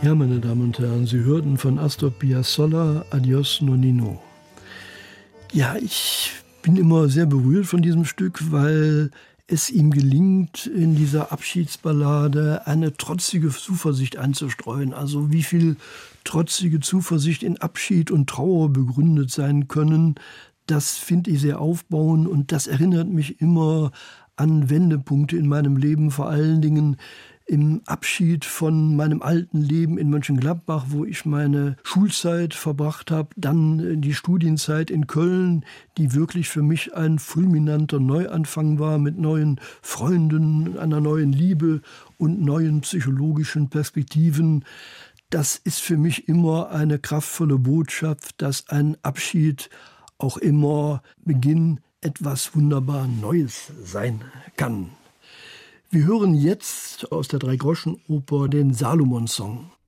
Ja, meine Damen und Herren, Sie hörten von Astor Piazzolla Adios Nonnino. Ja, ich bin immer sehr berührt von diesem Stück, weil es ihm gelingt, in dieser Abschiedsballade eine trotzige Zuversicht einzustreuen. Also wie viel trotzige Zuversicht in Abschied und Trauer begründet sein können, das finde ich sehr aufbauend und das erinnert mich immer an Wendepunkte in meinem Leben, vor allen Dingen im Abschied von meinem alten Leben in Mönchengladbach, wo ich meine Schulzeit verbracht habe, dann die Studienzeit in Köln, die wirklich für mich ein fulminanter Neuanfang war mit neuen Freunden, einer neuen Liebe und neuen psychologischen Perspektiven. Das ist für mich immer eine kraftvolle Botschaft, dass ein Abschied auch immer Beginn etwas wunderbar Neues sein kann. Wir hören jetzt aus der Dreigroschenoper den Salomon-Song.